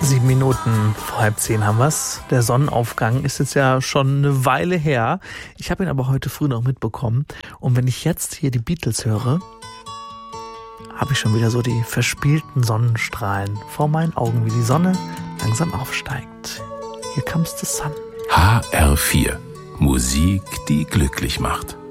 7 Minuten vor 9:30 haben wir's. Der Sonnenaufgang ist jetzt ja schon eine Weile her. Ich habe ihn aber heute früh noch mitbekommen. Und wenn ich jetzt hier die Beatles höre, habe ich schon wieder so die verspielten Sonnenstrahlen vor meinen Augen, wie die Sonne langsam aufsteigt. Here comes the sun. HR4. Musik, die glücklich macht.